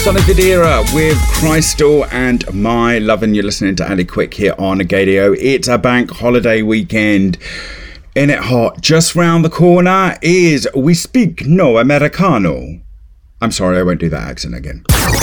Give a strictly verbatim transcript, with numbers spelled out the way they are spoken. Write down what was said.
Sonic Adira with Crystal and My Lovin'. You're listening to Ali Quick here on Agadio. It's a bank holiday weekend. In it hot, just round the corner is We Speak No Americano. I'm sorry, I won't do that accent again.